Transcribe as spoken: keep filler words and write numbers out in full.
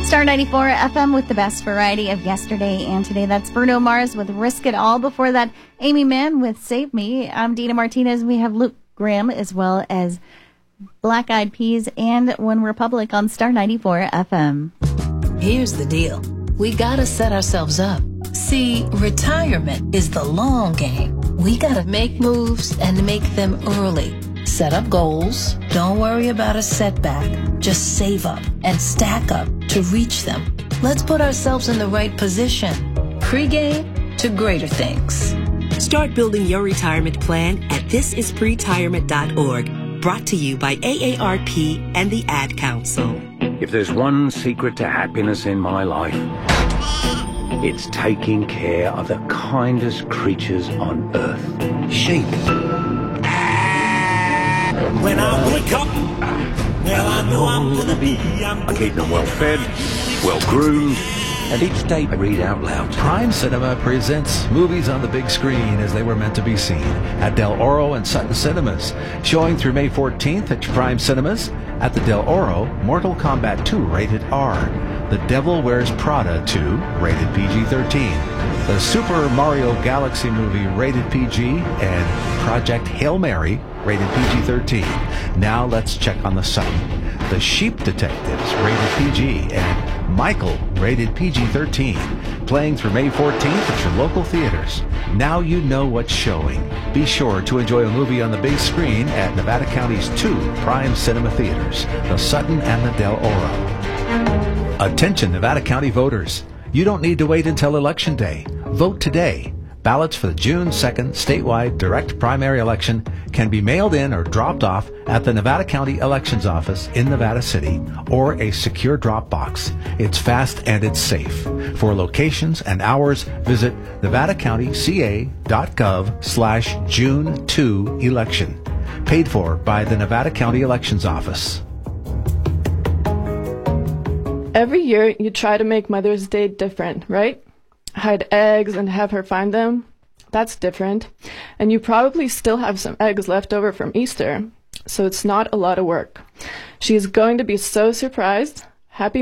Star ninety-four F M with the best variety of yesterday and today. That's Bruno Mars with Risk It All. Before that, Amy Mann with Save Me. I'm Dina Martinez. We have Luke Graham as well as Black Eyed Peas and One Republic on Star ninety-four F M. Here's the deal. We gotta set ourselves up. See, retirement is the long game. We gotta make moves and make them early. Set up goals. Don't worry about a setback. Just save up and stack up to reach them. Let's put ourselves in the right position. Pre-game to greater things. Start building your retirement plan at this is pretirement dot org. Brought to you by A A R P and the Ad Council. If there's one secret to happiness in my life, it's taking care of the kindest creatures on earth. Sheep. When I wake up, well, I know I'm gonna be. I'm I keep them well fed, well groomed, and each day I read out loud. Prime Cinema presents movies on the big screen as they were meant to be seen at Del Oro and Sutton Cinemas. Showing through May fourteenth at Prime Cinemas. At the Del Oro, Mortal Kombat two rated R. The Devil Wears Prada two rated P G thirteen. The Super Mario Galaxy movie rated P G and Project Hail Mary rated P G thirteen. Now let's check on the Sutton. The Sheep Detectives rated P G and Michael rated P G thirteen. Playing through May fourteenth at your local theaters. Now you know what's showing. Be sure to enjoy a movie on the big screen at Nevada County's two Prime Cinema theaters, the Sutton and the Del Oro. Attention Nevada County voters. You don't need to wait until Election Day. Vote today. Ballots for the June second statewide direct primary election can be mailed in or dropped off at the Nevada County Elections Office in Nevada City or a secure drop box. It's fast and it's safe. For locations and hours, visit nevada county c a dot gov slash June two election. Paid for by the Nevada County Elections Office. Every year you try to make Mother's Day different, right? Hide eggs and have her find them. That's different. And you probably still have some eggs left over from Easter, so it's not a lot of work. She's going to be so surprised. Happy